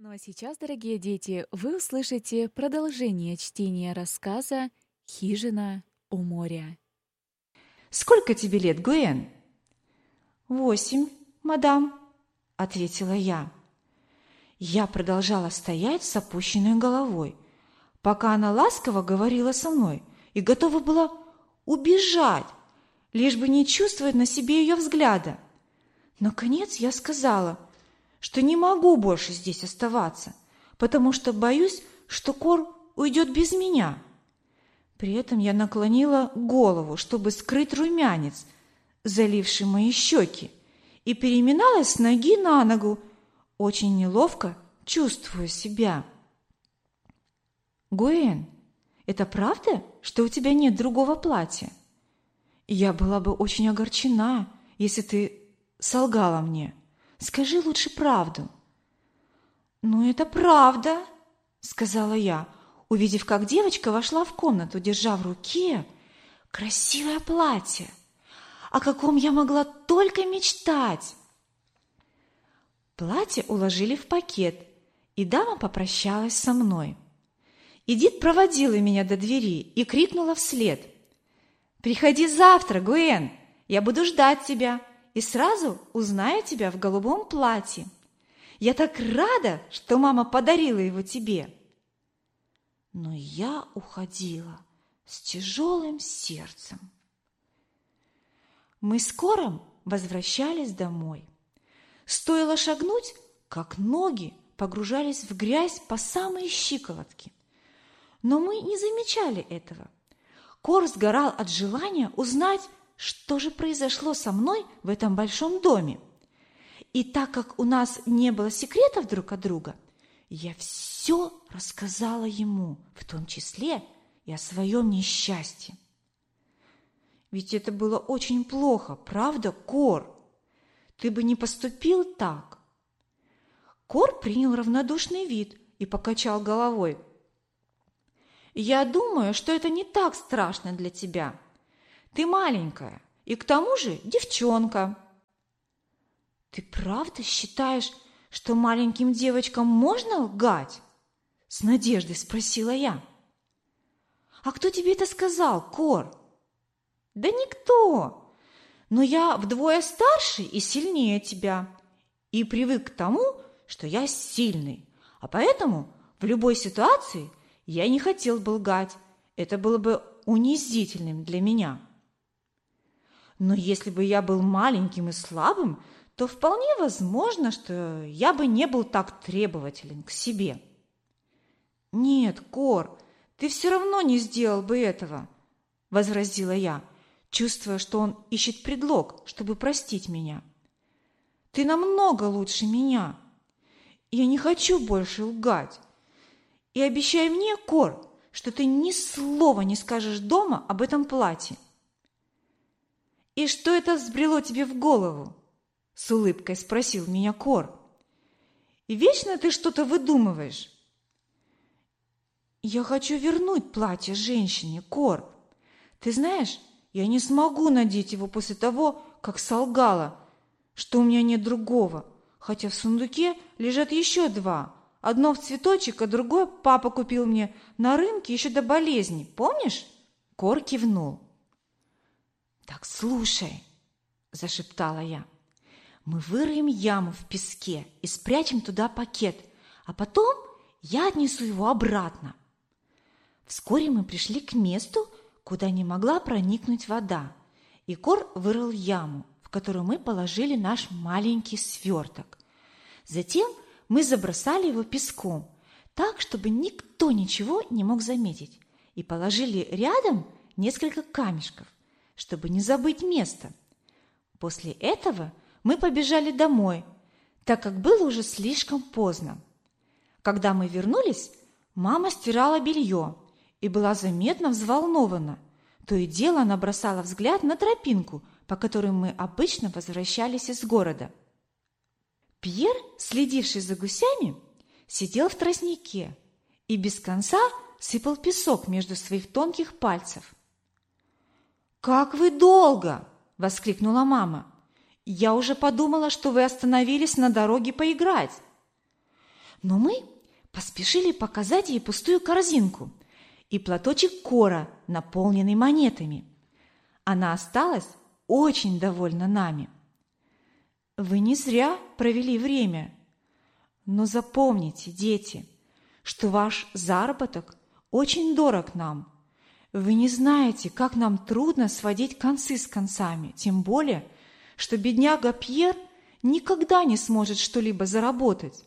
Ну а сейчас, дорогие дети, вы услышите продолжение чтения рассказа «Хижина у моря». «Сколько тебе лет, Гуэн?» «8, мадам», — ответила я. Я продолжала стоять с опущенной головой, пока она ласково говорила со мной и готова была убежать, лишь бы не чувствовать на себе ее взгляда. Наконец я сказала, что не могу больше здесь оставаться, потому что боюсь, что Кор уйдет без меня. При этом я наклонила голову, чтобы скрыть румянец, заливший мои щеки, и переминалась с ноги на ногу, очень неловко чувствуя себя. «Гуэн, это правда, что у тебя нет другого платья? Я была бы очень огорчена, если ты солгала мне. Скажи лучше правду». «Ну, это правда», — сказала я, увидев, как девочка вошла в комнату, держа в руке красивое платье, о каком я могла только мечтать. Платье уложили в пакет, и дама попрощалась со мной. Эдит проводила меня до двери и крикнула вслед: «Приходи завтра, Гуэн, я буду ждать тебя и сразу узнаю тебя в голубом платье. Я так рада, что мама подарила его тебе». Но я уходила с тяжелым сердцем. Мы с Кором возвращались домой. Стоило шагнуть, как ноги погружались в грязь по самые щиколотки. Но мы не замечали этого. Кор сгорал от желания узнать, что же произошло со мной в этом большом доме. И так как у нас не было секретов друг от друга, я все рассказала ему, в том числе и о своем несчастье. Ведь это было очень плохо, правда, Кор? Ты бы не поступил так. Кор принял равнодушный вид и покачал головой. «Я думаю, что это не так страшно для тебя. Ты маленькая и к тому же девчонка». «Ты правда считаешь, что маленьким девочкам можно лгать?» – с надеждой спросила я. «А кто тебе это сказал, Кор?» «Да никто. Но я вдвое старше и сильнее тебя, и привык к тому, что я сильный, а поэтому в любой ситуации я не хотел бы лгать. Это было бы унизительным для меня. Но если бы я был маленьким и слабым, то вполне возможно, что я бы не был так требователен к себе». «Нет, Кор, ты все равно не сделал бы этого», – возразила я, чувствуя, что он ищет предлог, чтобы простить меня. «Ты намного лучше меня. Я не хочу больше лгать. И обещай мне, Кор, что ты ни слова не скажешь дома об этом платье». «И что это взбрело тебе в голову?» – с улыбкой спросил меня Кор. «И вечно ты что-то выдумываешь». «Я хочу вернуть платье женщине, Кор. Ты знаешь, я не смогу надеть его после того, как солгала, что у меня нет другого, хотя в сундуке лежат еще два. Одно в цветочек, а другое папа купил мне на рынке еще до болезни. Помнишь?» Кор кивнул. «Так слушай», – зашептала я, – «мы выроем яму в песке и спрячем туда пакет, а потом я отнесу его обратно». Вскоре мы пришли к месту, куда не могла проникнуть вода, и Кор вырыл яму, в которую мы положили наш маленький сверток. Затем мы забросали его песком, так, чтобы никто ничего не мог заметить, и положили рядом несколько камешков, чтобы не забыть место. После этого мы побежали домой, так как было уже слишком поздно. Когда мы вернулись, мама стирала белье и была заметно взволнована. То и дело она бросала взгляд на тропинку, по которой мы обычно возвращались из города. Пьер, следивший за гусями, сидел в тростнике и без конца сыпал песок между своих тонких пальцев. «Как вы долго!» – воскликнула мама. «Я уже подумала, что вы остановились на дороге поиграть». Но мы поспешили показать ей пустую корзинку и платочек Кора, наполненный монетами. Она осталась очень довольна нами. Вы не зря провели время, но запомните, дети, что ваш заработок очень дорог нам. Вы не знаете, как нам трудно сводить концы с концами, тем более, что бедняга Пьер никогда не сможет что-либо заработать.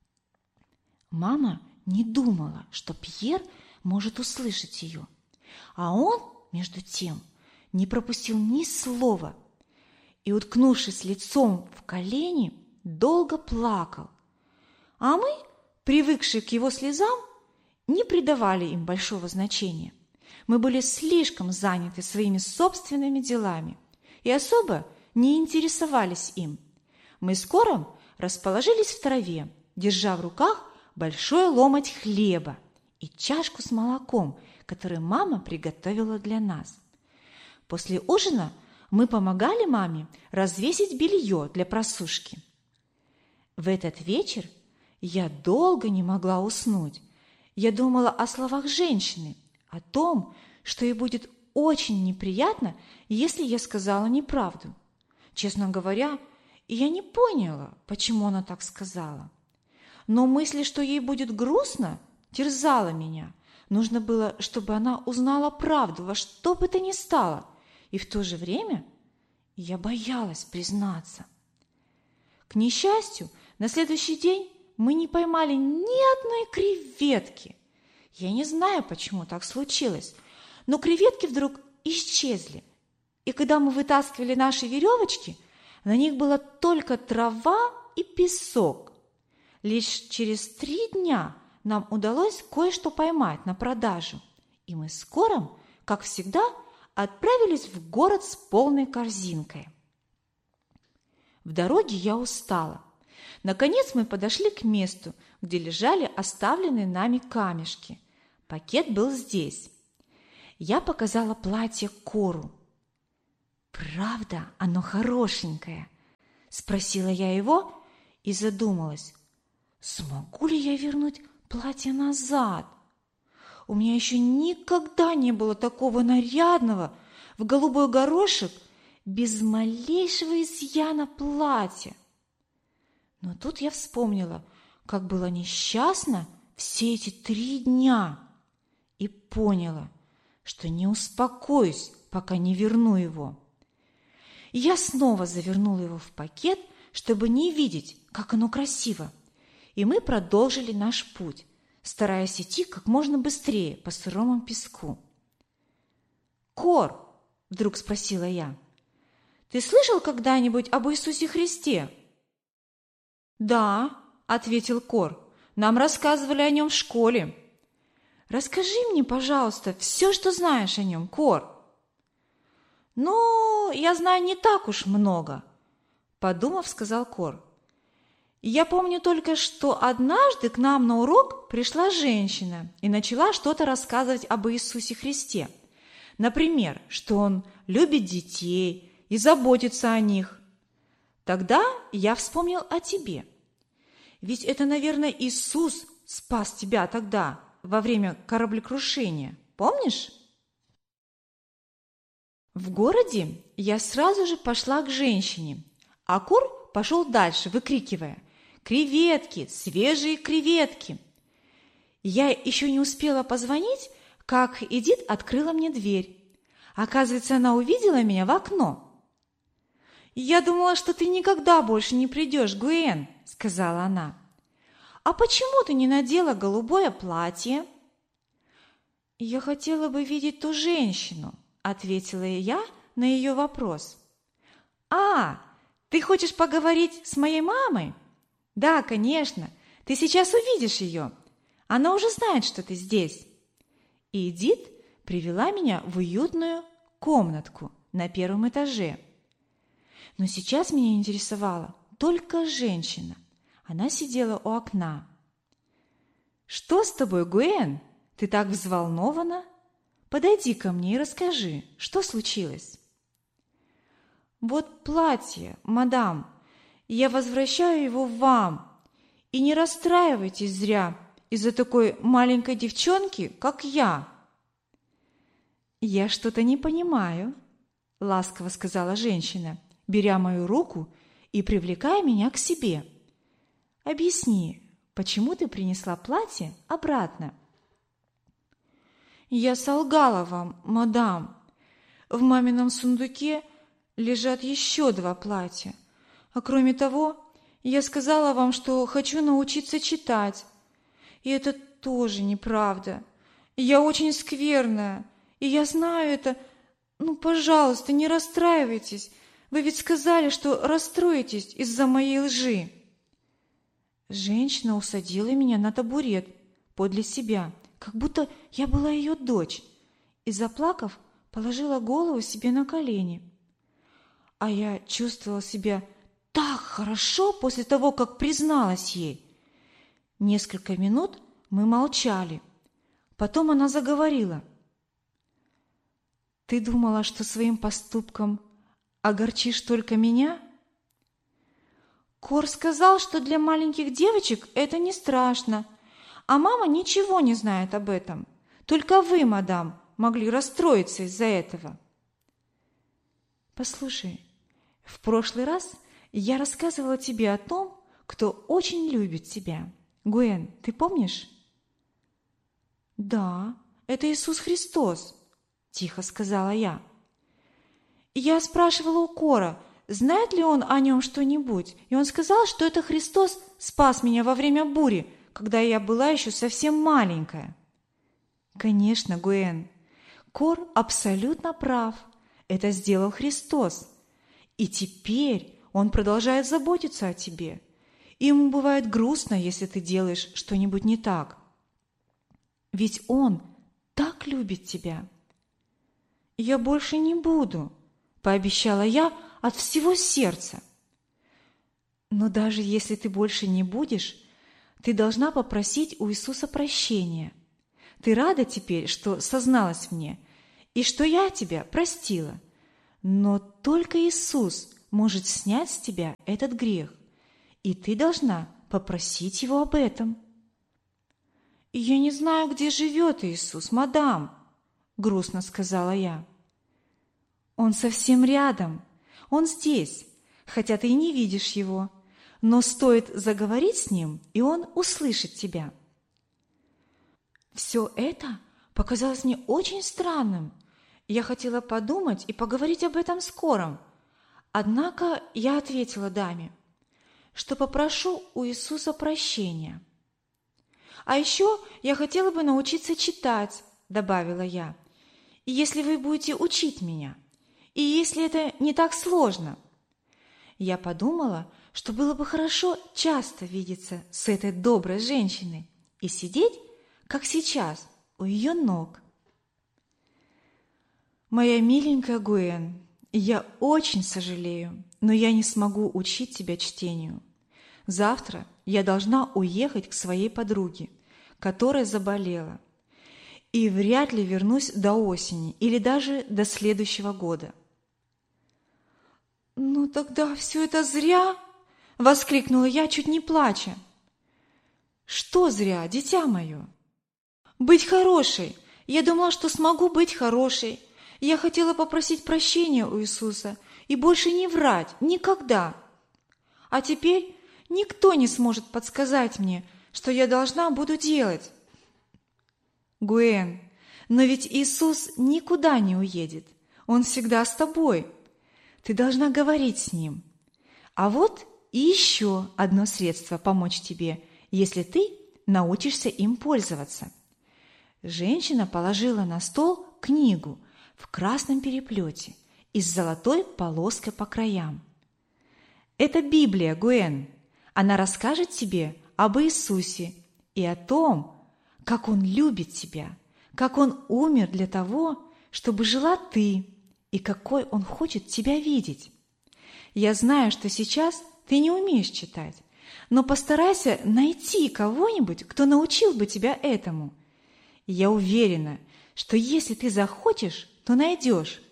Мама не думала, что Пьер может услышать ее, а он, между тем, не пропустил ни слова и, уткнувшись лицом в колени, долго плакал. А мы, привыкшие к его слезам, не придавали им большого значения. Мы были слишком заняты своими собственными делами и особо не интересовались им. Мы с Кором расположились в траве, держа в руках большой ломоть хлеба и чашку с молоком, которую мама приготовила для нас. После ужина мы помогали маме развесить белье для просушки. В этот вечер я долго не могла уснуть. Я думала о словах женщины, о том, что ей будет очень неприятно, если я сказала неправду. Честно говоря, я не поняла, почему она так сказала. Но мысль, что ей будет грустно, терзала меня. Нужно было, чтобы она узнала правду во что бы то ни стало. И в то же время я боялась признаться. К несчастью, на следующий день мы не поймали ни одной креветки. Я не знаю, почему так случилось, но креветки вдруг исчезли. И когда мы вытаскивали наши веревочки, на них была только трава и песок. Лишь через 3 дня нам удалось кое-что поймать на продажу, и мы с Кором, как всегда, отправились в город с полной корзинкой. В дороге я устала. Наконец мы подошли к месту, где лежали оставленные нами камешки. Пакет был здесь. Я показала платье Кору. «Правда, оно хорошенькое?» – спросила я его и задумалась. Смогу ли я вернуть платье назад? У меня еще никогда не было такого нарядного в голубой горошек без малейшего изъяна платья. Но тут я вспомнила, как была несчастна все эти 3 дня и поняла, что не успокоюсь, пока не верну его. Я снова завернула его в пакет, чтобы не видеть, как оно красиво, и мы продолжили наш путь, стараясь идти как можно быстрее по сырому песку. «Кор», – вдруг спросила я, – «ты слышал когда-нибудь об Иисусе Христе?» «Да», – ответил Кор, – «нам рассказывали о нем в школе». «Расскажи мне, пожалуйста, все, что знаешь о нем, Кор». «Ну, я знаю не так уж много», – подумав, сказал Кор. «Я помню только, что однажды к нам на урок пришла женщина и начала что-то рассказывать об Иисусе Христе. Например, что Он любит детей и заботится о них. Тогда я вспомнил о тебе. Ведь это, наверное, Иисус спас тебя тогда, во время кораблекрушения. Помнишь?» В городе я сразу же пошла к женщине, а Кор пошел дальше, выкрикивая: «Креветки! Свежие креветки!» Я еще не успела позвонить, как Эдит открыла мне дверь. Оказывается, она увидела меня в окно. «Я думала, что ты никогда больше не придешь, Гуэн», — сказала она. «А почему ты не надела голубое платье?» «Я хотела бы видеть ту женщину», — ответила я на ее вопрос. «А, ты хочешь поговорить с моей мамой?» «Да, конечно, ты сейчас увидишь ее. Она уже знает, что ты здесь». И Эдит привела меня в уютную комнатку на 1 этаже. Но сейчас меня интересовала только женщина. Она сидела у окна. «Что с тобой, Гуэн? Ты так взволнована? Подойди ко мне и расскажи, что случилось?» «Вот платье, мадам. Я возвращаю его вам. И не расстраивайтесь зря из-за такой маленькой девчонки, как я». «Я что-то не понимаю», — ласково сказала женщина, беря мою руку и привлекая меня к себе. «Объясни, почему ты принесла платье обратно?» «Я солгала вам, мадам. В мамином сундуке лежат еще 2 платья. А кроме того, я сказала вам, что хочу научиться читать. И это тоже неправда. Я очень скверная, и я знаю это. Ну, пожалуйста, не расстраивайтесь. Вы ведь сказали, что расстроитесь из-за моей лжи». Женщина усадила меня на табурет подле себя, как будто я была ее дочь, и, заплакав, положила голову себе на колени. А я чувствовала себя так хорошо после того, как призналась ей. Несколько минут мы молчали. Потом она заговорила. «Ты думала, что своим поступком огорчишь только меня?» «Кор сказал, что для маленьких девочек это не страшно, а мама ничего не знает об этом. Только вы, мадам, могли расстроиться из-за этого». «Послушай, в прошлый раз я рассказывала тебе о том, кто очень любит тебя. Гуэн, ты помнишь?» «Да, это Иисус Христос», – тихо сказала я. «Я спрашивала у Кора, знает ли он о нем что-нибудь, и он сказал, что это Христос спас меня во время бури, когда я была еще совсем маленькая». «Конечно, Гуэн, Кор абсолютно прав. Это сделал Христос. И теперь Он продолжает заботиться о тебе. И Ему бывает грустно, если ты делаешь что-нибудь не так. Ведь Он так любит тебя». «Я больше не буду», – пообещала я от всего сердца. «Но даже если ты больше не будешь, ты должна попросить у Иисуса прощения. Ты рада теперь, что созналась мне, и что я тебя простила. Но только Иисус может снять с тебя этот грех, и ты должна попросить Его об этом». «Я не знаю, где живет Иисус, мадам», – грустно сказала я. «Он совсем рядом, Он здесь, хотя ты и не видишь Его, но стоит заговорить с Ним, и Он услышит тебя». Все это показалось мне очень странным. Я хотела подумать и поговорить об этом с Кором. Однако я ответила даме, что попрошу у Иисуса прощения. «А еще я хотела бы научиться читать», – добавила я, – «если вы будете учить меня, и если это не так сложно». Я подумала, что было бы хорошо часто видеться с этой доброй женщиной и сидеть, как сейчас, у ее ног. «Моя миленькая Гуэн, я очень сожалею, но я не смогу учить тебя чтению. Завтра я должна уехать к своей подруге, которая заболела, и вряд ли вернусь до осени или даже до следующего года». «Ну тогда все это зря!» – воскликнула я, чуть не плача. «Что зря, дитя мое?» «Быть хорошей. Я думала, что смогу быть хорошей. Я хотела попросить прощения у Иисуса и больше не врать никогда. А теперь никто не сможет подсказать мне, что я должна буду делать». «Гуэн, но ведь Иисус никуда не уедет. Он всегда с тобой. Ты должна говорить с Ним. А вот и еще одно средство помочь тебе, если ты научишься им пользоваться». Женщина положила на стол книгу в красном переплете и с золотой полоской по краям. «Это Библия, Гуэн. Она расскажет тебе об Иисусе и о том, как Он любит тебя, как Он умер для того, чтобы жила ты, и какой Он хочет тебя видеть. Я знаю, что сейчас ты не умеешь читать, но постарайся найти кого-нибудь, кто научил бы тебя этому. Я уверена, что если ты захочешь, то найдешь».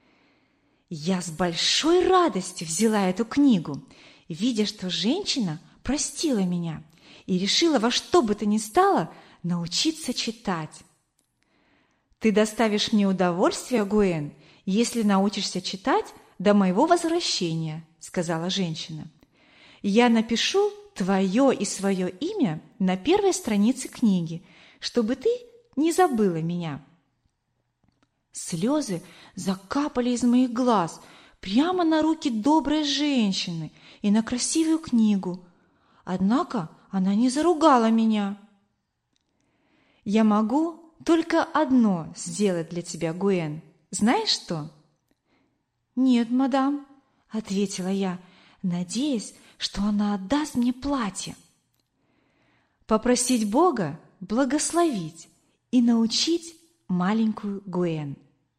Я с большой радостью взяла эту книгу, видя, что женщина простила меня и решила во что бы то ни стало научиться читать. «Ты доставишь мне удовольствие, Гуэн, если научишься читать до моего возвращения», – сказала женщина. «Я напишу твое и свое имя на первой странице книги, чтобы ты не забыла меня». Слезы закапали из моих глаз прямо на руки доброй женщины и на красивую книгу. Однако она не заругала меня. «Я могу только одно сделать для тебя, Гуэн. Знаешь что?» «Нет, мадам», — ответила я, надеясь, что она отдаст мне платье. «Попросить Бога благословить и научить маленькую Гуэн».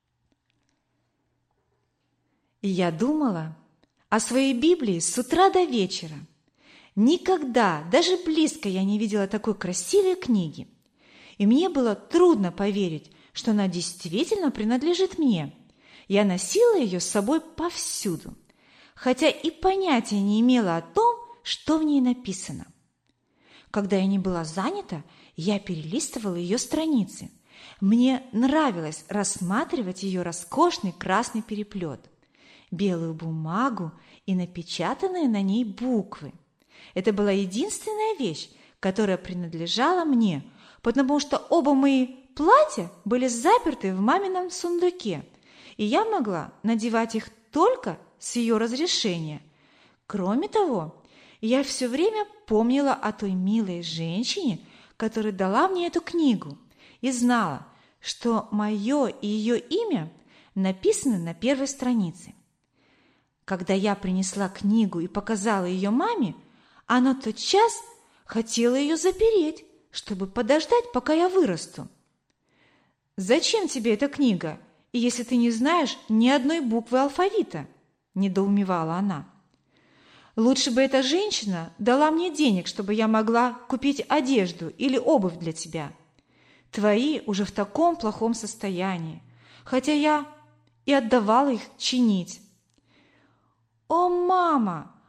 И я думала о своей Библии с утра до вечера. Никогда, даже близко я не видела такой красивой книги. И мне было трудно поверить, что она действительно принадлежит мне. Я носила ее с собой повсюду, хотя и понятия не имела о том, что в ней написано. Когда я не была занята, я перелистывала ее страницы. Мне нравилось рассматривать ее роскошный красный переплет, белую бумагу и напечатанные на ней буквы. Это была единственная вещь, которая принадлежала мне, потому что оба мои платья были заперты в мамином сундуке, и я могла надевать их только с ее разрешения. Кроме того, я все время помнила о той милой женщине, которая дала мне эту книгу, и знала, что мое и ее имя написаны на первой странице. Когда я принесла книгу и показала ее маме, она тотчас хотела ее запереть, чтобы подождать, пока я вырасту. «Зачем тебе эта книга, если ты не знаешь ни одной буквы алфавита?» – недоумевала она. «Лучше бы эта женщина дала мне денег, чтобы я могла купить одежду или обувь для тебя. Твои уже в таком плохом состоянии, хотя я и отдавала их чинить». «О, мама!»